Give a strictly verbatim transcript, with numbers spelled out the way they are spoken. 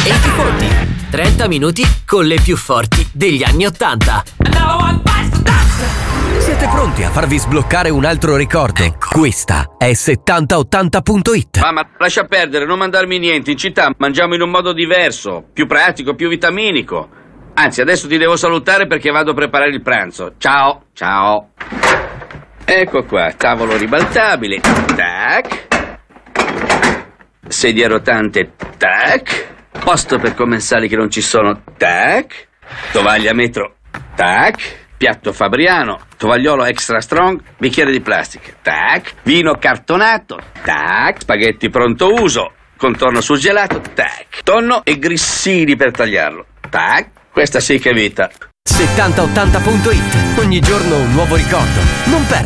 e ti fondi. trenta minuti con le più forti degli anni ottanta. Siete pronti a farvi sbloccare un altro ricordo? Ecco. Questa è settanta ottanta punto it. Mamma, lascia perdere, non mandarmi niente. In città mangiamo in un modo diverso, più pratico, più vitaminico. Anzi, adesso ti devo salutare perché vado a preparare il pranzo. Ciao, ciao. Ecco qua, tavolo ribaltabile. Tac. Sedia rotante. Tac. Posto per commensali che non ci sono. Tac. Tovaglia metro. Tac. Piatto fabriano, tovagliolo extra strong, bicchiere di plastica, tac, vino cartonato, tac, spaghetti pronto uso, contorno surgelato, tac, tonno e grissini per tagliarlo, tac, questa sì che è vita. settanta ottanta punto it, ogni giorno un nuovo ricordo, non perdere.